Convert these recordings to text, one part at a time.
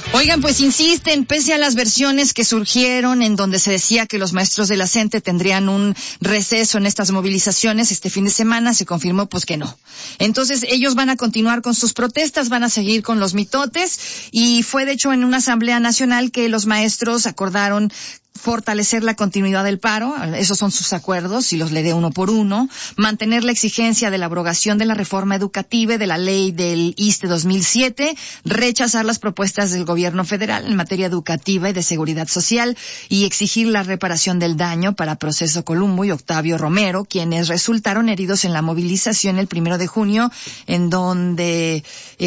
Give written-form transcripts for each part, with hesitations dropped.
Oigan, pues insisten, pese a las versiones que surgieron en donde se decía que los maestros de la CENTE tendrían un receso en estas movilizaciones este fin de semana, se confirmó pues que no. Entonces ellos van a continuar con sus protestas, van a seguir con los mitotes, y fue de hecho en una asamblea nacional que los maestros acordaron fortalecer la continuidad del paro, esos son sus acuerdos, y los leeré uno por uno, mantener la exigencia de la abrogación de la reforma educativa y de la ley del ISSSTE 2007, rechazar las propuestas del gobierno federal en materia educativa y de seguridad social, y exigir la reparación del daño para Proceso Columbo y Octavio Romero, quienes resultaron heridos en la movilización el 1 de junio, en donde,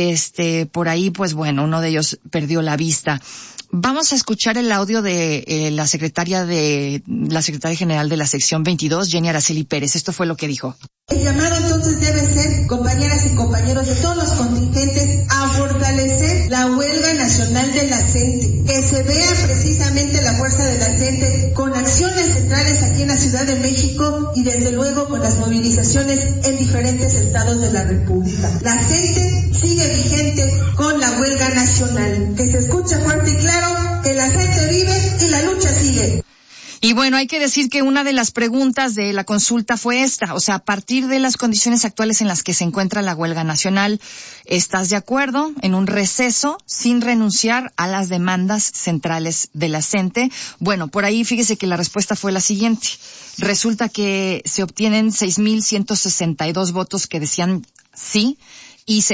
por ahí, pues bueno, uno de ellos perdió la vista. Vamos a escuchar el audio de la secretaria general de la sección 22, Jenny Araceli Pérez. Esto fue lo que dijo. El llamado entonces debe ser, compañeras y compañeros de todos los contingentes, a fortalecer la huelga nacional de la CENTE, que se vea precisamente la fuerza de la CENTE con acciones centrales aquí en la Ciudad de México y desde luego con las movilizaciones en diferentes estados de la República. La CENTE sigue vigente con la huelga nacional, que se escucha fuerte y claro, que la CENTE vive y la lucha sigue. Y bueno, hay que decir que una de las preguntas de la consulta fue esta, o sea, a partir de las condiciones actuales en las que se encuentra la huelga nacional, ¿estás de acuerdo en un receso sin renunciar a las demandas centrales de la CENTE? Bueno, por ahí fíjese que la respuesta fue la siguiente. Resulta que se obtienen 6,162 votos que decían sí y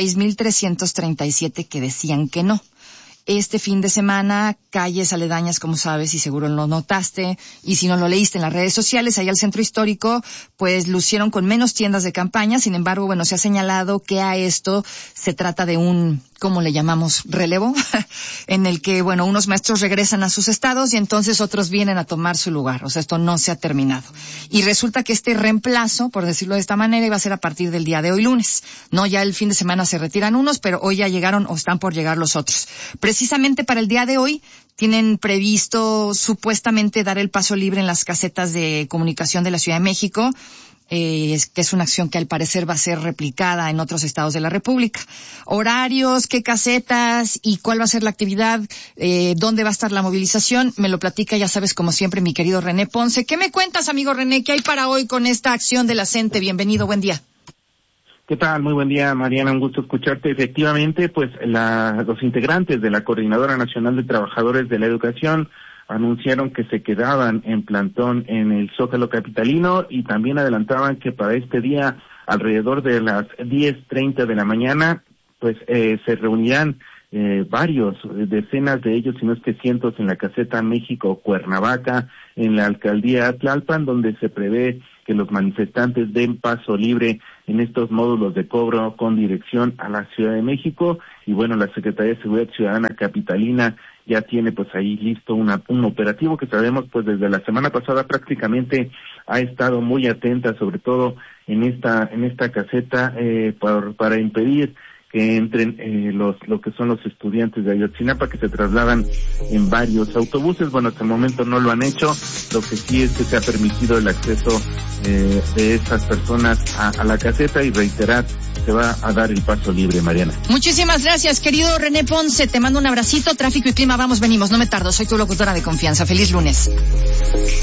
6,337 que decían que no. Este fin de semana, calles aledañas, como sabes, y seguro lo notaste, y si no lo leíste en las redes sociales, allá al centro histórico, pues lucieron con menos tiendas de campaña. Sin embargo, bueno, se ha señalado que a esto se trata de un, ¿cómo le llamamos? Relevo, en el que, bueno, unos maestros regresan a sus estados y entonces otros vienen a tomar su lugar. O sea, esto no se ha terminado. Y resulta que este reemplazo, por decirlo de esta manera, iba a ser a partir del día de hoy lunes. No, ya el fin de semana se retiran unos, pero hoy ya llegaron o están por llegar los otros. Precisamente para el día de hoy tienen previsto supuestamente dar el paso libre en las casetas de comunicación de la Ciudad de México, que es una acción que al parecer va a ser replicada en otros estados de la República. Horarios, qué casetas y cuál va a ser la actividad, dónde va a estar la movilización, me lo platica, ya sabes, como siempre, mi querido René Ponce. ¿Qué me cuentas, amigo René? ¿Qué hay para hoy con esta acción de la CENTE? Bienvenido, buen día. ¿Qué tal? Muy buen día, Mariana, un gusto escucharte. Efectivamente, pues los integrantes de la Coordinadora Nacional de Trabajadores de la Educación anunciaron que se quedaban en plantón en el Zócalo capitalino y también adelantaban que para este día, alrededor de las 10:30 de la mañana, pues se reunirán decenas de ellos, si no es que cientos, en la caseta México Cuernavaca, en la alcaldía Tlalpan, donde se prevé que los manifestantes den paso libre en estos módulos de cobro con dirección a la Ciudad de México. Y bueno, la Secretaría de Seguridad Ciudadana capitalina ya tiene pues ahí listo un operativo que sabemos pues desde la semana pasada prácticamente ha estado muy atenta, sobre todo en esta caseta, para impedir que entren lo que son los estudiantes de Ayotzinapa, que se trasladan en varios autobuses. Bueno, hasta el momento no lo han hecho. Lo que sí es que se ha permitido el acceso de estas personas a la caseta, y reiterar, se va a dar el paso libre, Mariana. Muchísimas gracias, querido René Ponce. Te mando un abracito. Tráfico y clima, vamos, venimos. No me tardo. Soy tu locutora de confianza. Feliz lunes.